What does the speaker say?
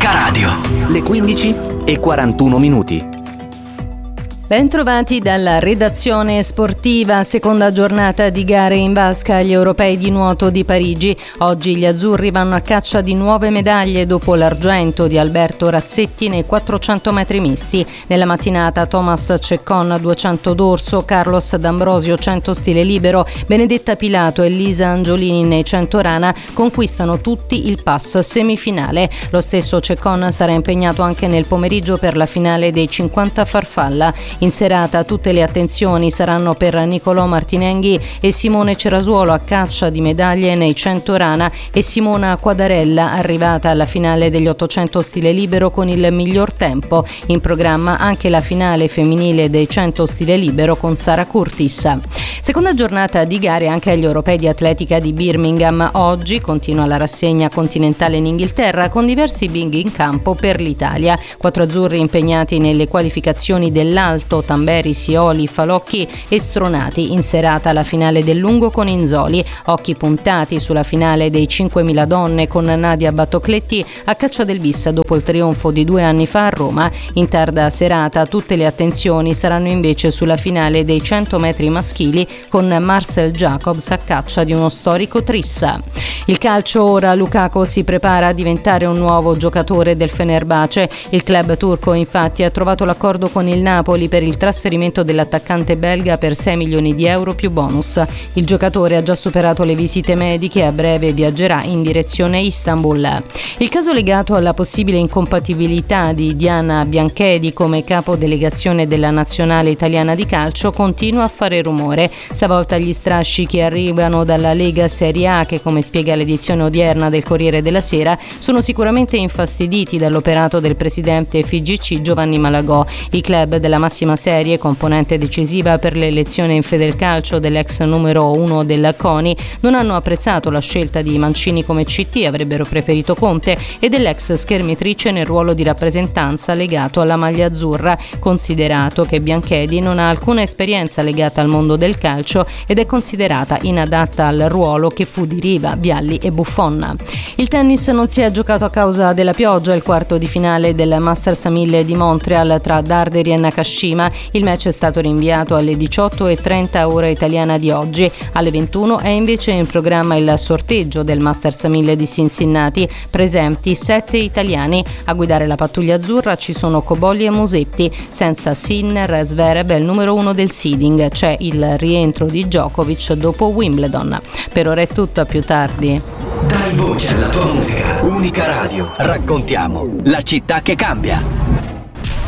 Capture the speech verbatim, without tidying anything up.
Unica Radio. Le quindici e quarantuno minuti. Bentrovati dalla redazione sportiva, seconda giornata di gare in vasca agli europei di nuoto di Parigi. Oggi gli azzurri vanno a caccia di nuove medaglie dopo l'argento di Alberto Razzetti nei quattrocento metri misti. Nella mattinata Thomas Ceccon duecento dorso, Carlos D'Ambrosio cento stile libero, Benedetta Pilato e Lisa Angiolini nei cento rana conquistano tutti il pass semifinale. Lo stesso Ceccon sarà impegnato anche nel pomeriggio per la finale dei cinquanta farfalla. In serata tutte le attenzioni saranno per Nicolò Martinenghi e Simone Cerasuolo a caccia di medaglie nei cento rana e Simona Quadarella arrivata alla finale degli ottocento stile libero con il miglior tempo. In programma anche la finale femminile dei cento stile libero con Sara Curtis. Seconda giornata di gare anche agli europei di atletica di Birmingham. Oggi continua la rassegna continentale in Inghilterra con diversi big in campo per l'Italia. Quattro azzurri impegnati nelle qualificazioni dell'alto, Tamberi, Sioli, Falocchi e Stronati. In serata la finale del lungo con Inzoli. Occhi puntati sulla finale dei cinquemila donne con Nadia Battocletti a caccia del bis dopo il trionfo di due anni fa a Roma. In tarda serata tutte le attenzioni saranno invece sulla finale dei cento metri maschili con Marcel Jacobs a caccia di uno storico Trissa. Il calcio ora, Lukaku si prepara a diventare un nuovo giocatore del Fenerbahce. Il club turco infatti ha trovato l'accordo con il Napoli per il trasferimento dell'attaccante belga per sei milioni di euro più bonus. Il giocatore ha già superato le visite mediche e a breve viaggerà in direzione Istanbul. Il caso legato alla possibile incompatibilità di Diana Bianchedi come capo delegazione della nazionale italiana di calcio continua a fare rumore. Stavolta gli strascichi arrivano dalla Lega Serie A che, come spiega l'edizione odierna del Corriere della Sera, sono sicuramente infastiditi dall'operato del presidente F I G C Giovanni Malagò. I club della massima serie, componente decisiva per l'elezione in Federcalcio dell'ex numero uno della CONI, non hanno apprezzato la scelta di Mancini come C T, avrebbero preferito Conte, e dell'ex schermitrice nel ruolo di rappresentanza legato alla maglia azzurra, considerato che Bianchedi non ha alcuna esperienza legata al mondo del calcio ed è considerata inadatta al ruolo che fu di Riva, Vialli e Buffon. Il tennis non si è giocato a causa della pioggia. Il quarto di finale del Masters mille di Montreal tra Darderi e Nakashima. Il match è stato rinviato alle diciotto e trenta ora italiana di oggi. Alle ventuno è invece in programma il sorteggio del Masters mille di Cincinnati. Presenti sette italiani. A guidare la pattuglia azzurra ci sono Cobolli e Musetti. Senza Sinner, Zverev è il numero uno del seeding. C'è il rientro di Djokovic dopo Wimbledon. Per ora è tutto, a più tardi. Dai voce alla tua musica. Unica Radio. Raccontiamo la città che cambia.